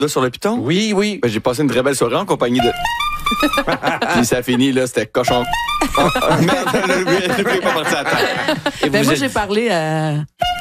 Là, sur le piton? Oui, oui. Ben, j'ai passé une très belle soirée en compagnie de... Puis ça a fini, là, c'était cochon. Merde, je ne pas partir à terre. Moi, j'ai parlé à...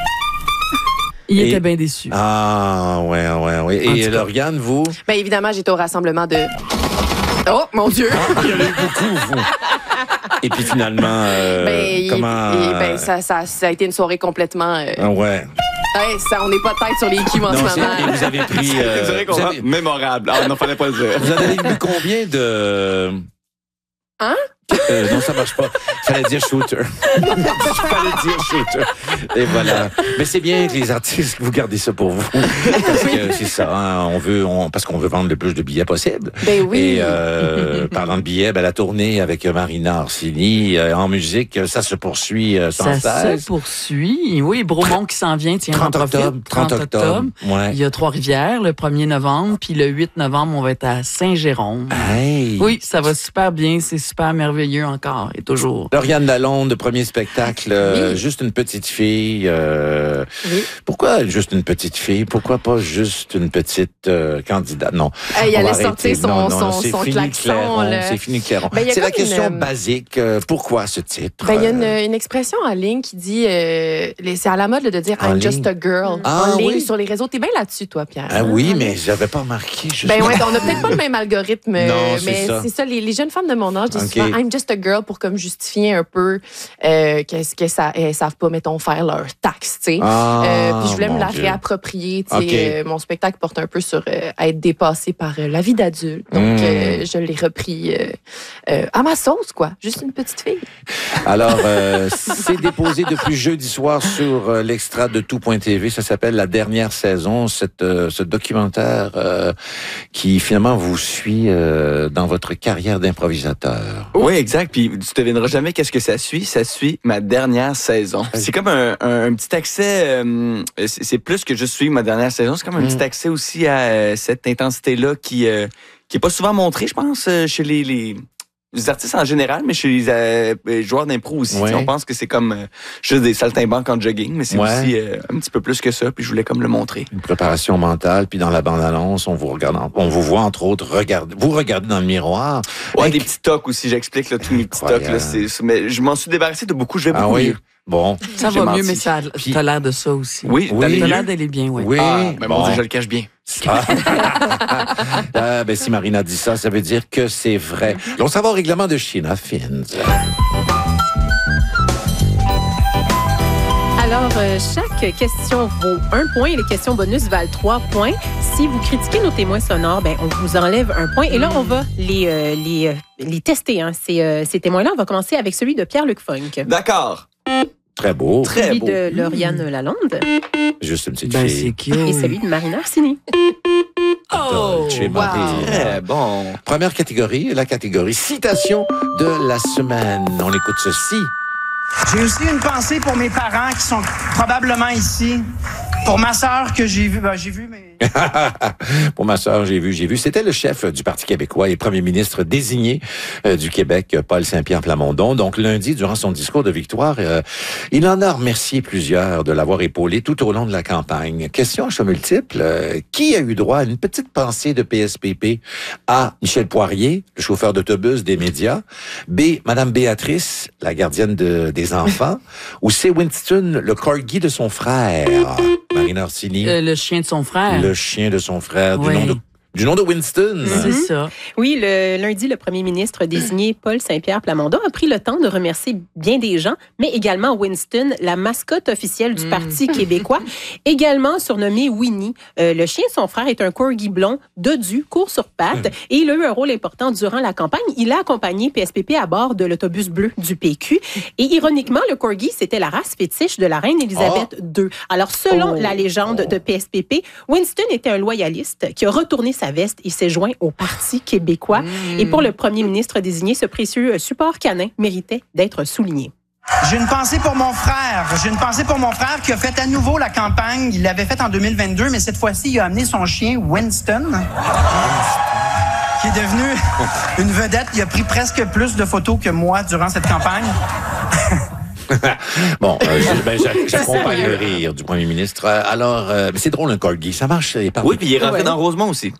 Il était bien déçu. Ah, ouais. Et Lauriane, vous? Bien, évidemment, j'étais au rassemblement de... Oh, mon Dieu! Il y en a eu beaucoup, vous. Et puis finalement, comment... Ça a été une soirée complètement... Ouais. Hey, on n'est pas tête sur les culs en ce moment. Et vous avez pris... vous avez... Mémorable. Ah non, fallait pas le dire. Vous avez eu combien de... Hein? Non, ça marche pas. Fallait dire shooter. Fallait dire shooter. Et voilà. Mais c'est bien que les artistes, vous gardez ça pour vous. Parce que c'est ça, hein, parce qu'on veut vendre le plus de billets possible. Ben oui. Et parlant de billets, la tournée avec Marina Orsini en musique, ça se poursuit sans cesse. Ça se poursuit. Oui, Bromont qui s'en vient, tiens, 30 octobre. Ouais. Il y a Trois-Rivières le 1er novembre, puis le 8 novembre, on va être à Saint-Jérôme. Hey. Oui, ça va super bien, c'est super merveilleux encore et toujours. Lauriane Lalonde, premier spectacle, oui. Juste une petite fille. Oui. Pourquoi juste une petite fille? Pourquoi pas juste une petite candidate? Non. Il allait sortir son klaxon. C'est fini Clairon. C'est la question basique. Pourquoi ce titre? Il y a une expression en ligne qui dit, c'est à la mode de dire I'm just a girl. En ligne, sur les réseaux. T'es bien là-dessus, toi, Pierre. Ah oui, mais j'avais pas remarqué. On n'a peut-être pas le même algorithme, non, mais c'est ça. Les jeunes femmes de mon âge disent souvent I'm just a girl pour comme justifier un peu qu'est-ce que ça elles savent pas, mettons, faire leur taxe, tu sais. Puis je voulais me la réapproprier, tu sais. Mon spectacle porte un peu sur être dépassé par la vie d'adulte. Donc, je l'ai repris à ma sauce, quoi. Juste une petite fille. Alors, c'est déposé depuis jeudi soir sur l'extra de tout.tv. Ça s'appelle La dernière saison, ce documentaire qui finalement vous suit dans votre carrière d'improvisateur. Oui, exact. Puis tu devineras jamais qu'est-ce que ça suit. Ça suit ma dernière saison. C'est comme un petit accès. C'est plus que juste suivre ma dernière saison. C'est comme un petit accès aussi à cette intensité-là qui est pas souvent montrée, je pense, chez les artistes en général, mais chez les joueurs d'impro aussi. Ouais. On pense que c'est comme juste des saltimbanques en jogging, mais c'est aussi un petit peu plus que ça. Puis je voulais comme le montrer. Une préparation mentale. Puis dans la bande-annonce, on vous voit entre autres vous regardez dans le miroir. Ouais, des petits tocs aussi. J'explique là, tous mes petits tocs. Là, mais je m'en suis débarrassé de beaucoup. Je vais beaucoup mieux. Bon. Ça va mieux, mais t'as l'air de ça aussi. Oui, t'as l'air d'aller bien, oui. Oui, mais bon, je le cache bien. Si Marina dit ça, ça veut dire que c'est vrai. On s'en va au règlement de Sheena Fins. Alors, chaque question vaut 1 point. Les questions bonus valent 3 points. Si vous critiquez nos témoins sonores, on vous enlève 1 point. Et là, on va les tester. Hein. Ces témoins-là, on va commencer avec celui de Pierre-Luc Funk. D'accord. Très beau. Celui de Lauriane Lalonde. Juste une petite fille. C'est cute. Et celui de Marina Orsini. Très bon. Première catégorie, la catégorie citation de la semaine. On écoute ceci. J'ai aussi une pensée pour mes parents qui sont probablement ici. Pour ma sœur que j'ai vue, mais... Pour ma sœur, j'ai vu. C'était le chef du Parti québécois et premier ministre désigné du Québec, Paul Saint-Pierre Plamondon. Donc, lundi, durant son discours de victoire, il en a remercié plusieurs de l'avoir épaulé tout au long de la campagne. Question à choix multiple. Qui a eu droit à une petite pensée de PSPP? A. Michel Poirier, le chauffeur d'autobus des médias. B. Madame Béatrice, la gardienne des enfants. Ou C. Winston, le corgi de son frère. Marina Orsini. Le chien de son frère. Le chien de son frère, du nom de Winston. C'est ça. Oui, le lundi, le premier ministre désigné Paul Saint-Pierre Plamondon a pris le temps de remercier bien des gens, mais également Winston, la mascotte officielle du Parti québécois, également surnommé Winnie. Le chien de son frère est un corgi blond, dodu, court sur pattes, et il a eu un rôle important durant la campagne. Il a accompagné PSPP à bord de l'autobus bleu du PQ. Et ironiquement, le corgi, c'était la race fétiche de la reine Élisabeth II. Alors, selon la légende de PSPP, Winston était un loyaliste qui a retourné sa veste et s'est joint au Parti québécois. Et pour le premier ministre désigné, ce précieux support canin méritait d'être souligné. J'ai une pensée pour mon frère. Qui a fait à nouveau la campagne. Il l'avait fait en 2022, mais cette fois-ci, il a amené son chien Winston, qui est devenu une vedette. Il a pris presque plus de photos que moi durant cette campagne. Bon, j'accompagne le rire du premier ministre. Alors, c'est drôle, un corgi. Ça marche. Oui, puis il est rentré dans Rosemont aussi.